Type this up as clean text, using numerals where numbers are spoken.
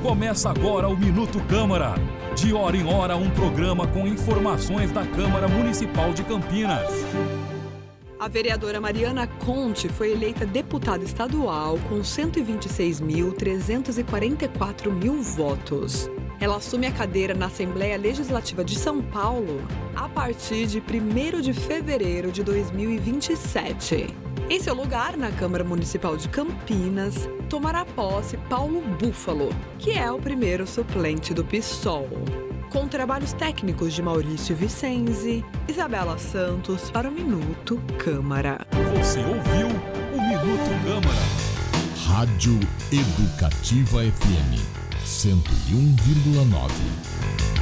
Começa agora o Minuto Câmara. De hora em hora, um programa com informações da Câmara Municipal de Campinas. A vereadora Mariana Conte foi eleita deputada estadual com 126.344 votos. Ela assume a cadeira na Assembleia Legislativa de São Paulo a partir de 1º de fevereiro de 2027. Em seu lugar, na Câmara Municipal de Campinas, tomará posse Paulo Búfalo, que é o primeiro suplente do PSOL. Com trabalhos técnicos de Maurício Vicenzi, Isabela Santos para o Minuto Câmara. Você ouviu o Minuto Câmara. Rádio Educativa FM 101,9.